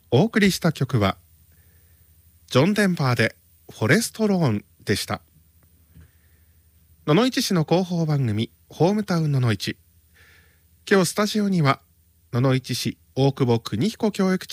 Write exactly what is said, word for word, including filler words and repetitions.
お送りした曲はジョン・デンバーでフォレストローンでした。野々市市の広報番組ホームタウン野々市。今日スタジオには野々市市大久保邦彦教育